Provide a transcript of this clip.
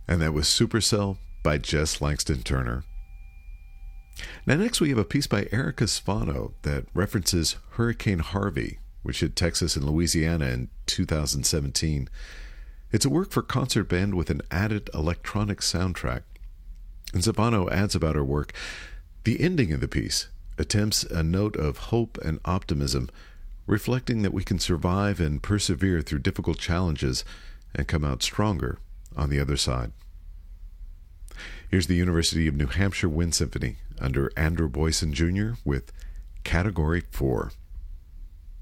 And that was Supercell by Jess Langston Turner. Now, next we have a piece by Erica Svano that references Hurricane Harvey, which hit Texas and Louisiana in 2017. It's a work for concert band with an added electronic soundtrack. And Svano adds about her work, the ending of the piece attempts a note of hope and optimism, reflecting that we can survive and persevere through difficult challenges and come out stronger on the other side. Here's the University of New Hampshire Wind Symphony under Andrew Boyson Jr. with Category 4.